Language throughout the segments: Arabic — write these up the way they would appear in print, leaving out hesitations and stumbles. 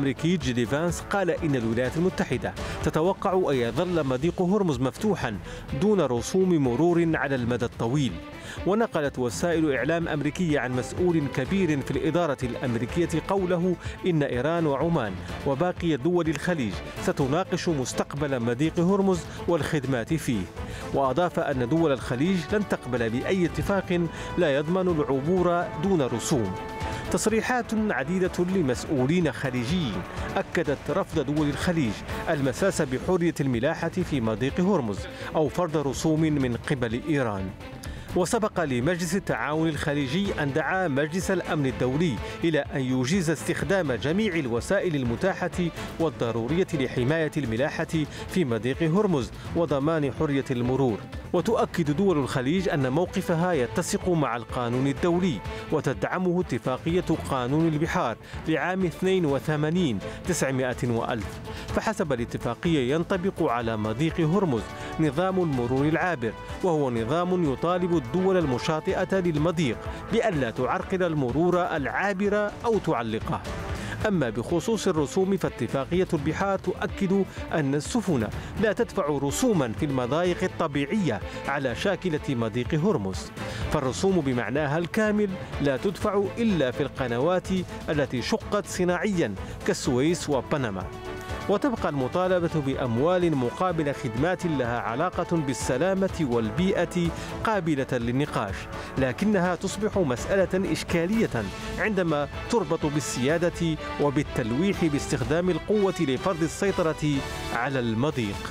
الأمريكي جيدي فانس قال إن الولايات المتحدة تتوقع أن يظل مضيق هرمز مفتوحا دون رسوم مرور على المدى الطويل. ونقلت وسائل إعلام أمريكية عن مسؤول كبير في الإدارة الأمريكية قوله إن إيران وعمان وباقي دول الخليج ستناقش مستقبل مضيق هرمز والخدمات فيه. وأضاف أن دول الخليج لن تقبل بأي اتفاق لا يضمن العبور دون رسوم. تصريحات عديدة لمسؤولين خليجيين أكدت رفض دول الخليج المساس بحرية الملاحة في مضيق هرمز أو فرض رسوم من قبل إيران. وسبق لمجلس التعاون الخليجي أن دعا مجلس الأمن الدولي إلى أن يجيز استخدام جميع الوسائل المتاحة والضرورية لحماية الملاحة في مضيق هرمز وضمان حرية المرور. وتؤكد دول الخليج أن موقفها يتسق مع القانون الدولي وتدعمه اتفاقية قانون البحار لعام 82 900 وألف. فحسب الاتفاقية ينطبق على مضيق هرمز نظام المرور العابر، وهو نظام يطالب الدول المشاطئة للمضيق بألا تعرقل المرور العابر أو تعلقه. أما بخصوص الرسوم فاتفاقية البحار تؤكد أن السفن لا تدفع رسوما في المضايق الطبيعية على شاكلة مضيق هرمز، فالرسوم بمعناها الكامل لا تدفع إلا في القنوات التي شقت صناعيا كالسويس وبنما. وتبقى المطالبة بأموال مقابل خدمات لها علاقة بالسلامة والبيئة قابلة للنقاش، لكنها تصبح مسألة إشكالية عندما تربط بالسيادة وبالتلويح باستخدام القوة لفرض السيطرة على المضيق.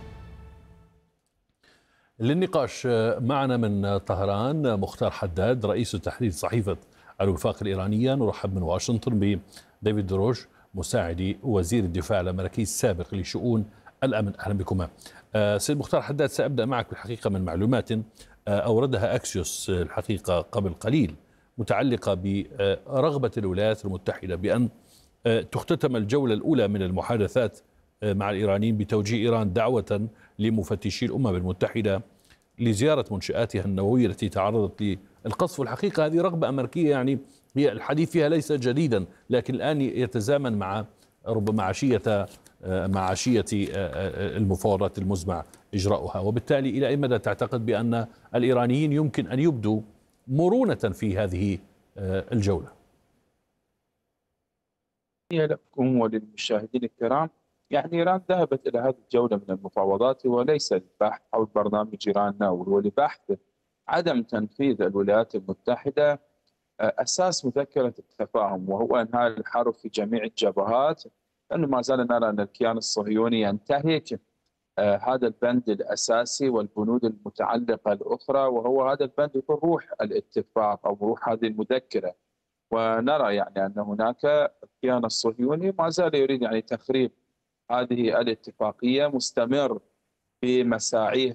للنقاش معنا من طهران مختار حداد رئيس تحرير صحيفة الوفاق الإيرانية. نرحب من واشنطن بديفيد دروج مساعد وزير الدفاع الأمريكي السابق لشؤون الأمن. أهلا بكما. سيد مختار حداد، سأبدأ معك بالحقيقة من معلومات أوردها أكسيوس الحقيقة قبل قليل متعلقة برغبة الولايات المتحدة بأن تختتم الجولة الأولى من المحادثات مع الإيرانيين بتوجيه إيران دعوة لمفتشي الأمم المتحدة لزيارة منشآتها النووية التي تعرضت للقصف. والحقيقة هذه رغبة أمريكية، يعني هي الحديث فيها ليس جديدا، لكن الآن يتزامن مع ربما عشية المفاوضات المزمع إجراؤها. وبالتالي إلى أي مدى تعتقد بأن الإيرانيين يمكن أن يبدوا مرونة في هذه الجولة؟ لكم وللمشاهدين الكرام، يعني إيران ذهبت إلى هذه الجولة من المفاوضات وليس للبحث حول برنامج إيران النووي، ولبحث عدم تنفيذ الولايات المتحدة أساس مذكرة التفاهم، وهو إنهاء الحرب في جميع الجبهات، لأنه ما زال نرى أن الكيان الصهيوني ينتهك هذا البند الأساسي والبنود المتعلقة الأخرى، وهو هذا البند يكون روح الاتفاق أو روح هذه المذكرة. ونرى يعني أن هناك الكيان الصهيوني ما زال يريد يعني تخريب هذه الاتفاقية، مستمر في مساعيه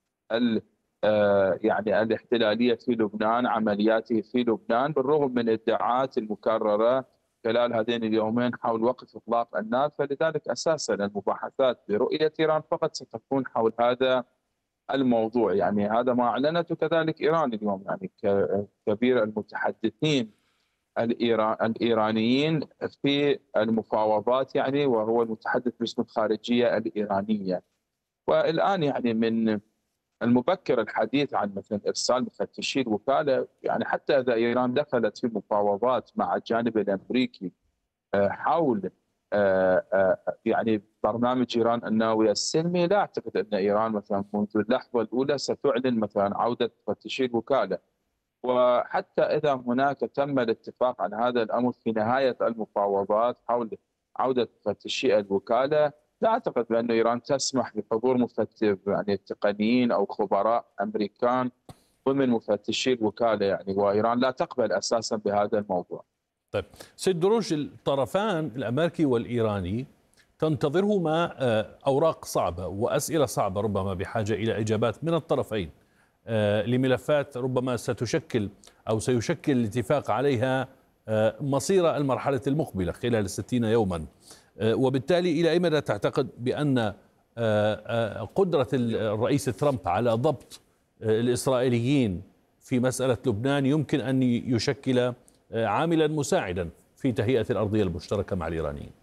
يعني الاحتلالية في لبنان، عملياته في لبنان، بالرغم من الادعاءات المكررة خلال هذين اليومين حول وقف إطلاق النار. فلذلك أساسا المباحثات برؤية إيران فقط ستكون حول هذا الموضوع، يعني هذا ما أعلنته كذلك إيران اليوم، يعني كبير المتحدثين الإيرانيين في المفاوضات، يعني وهو المتحدث باسم الخارجية الإيرانية. والآن يعني من المبكر الحديث عن مثلا إرسال مفتشي الوكالة، يعني حتى إذا إيران دخلت في مفاوضات مع الجانب الأمريكي حول يعني برنامج إيران النووي السلمي، لا أعتقد أن إيران مثلا منذ اللحظة الأولى ستعلن مثلا عودة مفتشي الوكالة. وحتى إذا هناك تم الاتفاق على هذا الأمر في نهاية المفاوضات حول عودة مفتشي الوكالة، لا أعتقد بأن إيران تسمح بحضور مفتش يعني تقنيين أو خبراء أمريكان ضمن مفتشي الوكالة، يعني وإيران لا تقبل أساسا بهذا الموضوع. طيب سيد دروج، الطرفان الأمريكي والإيراني تنتظرهما أوراق صعبة وأسئلة صعبة ربما بحاجة إلى إجابات من الطرفين لملفات ربما ستشكل أو سيشكل الاتفاق عليها مصير المرحلة المقبلة خلال 60 يوما. وبالتالي إلى أي مدى تعتقد بأن قدرة الرئيس ترامب على ضبط الإسرائيليين في مسألة لبنان يمكن أن يشكل عاملا مساعدا في تهيئة الأرضية المشتركة مع الإيرانيين؟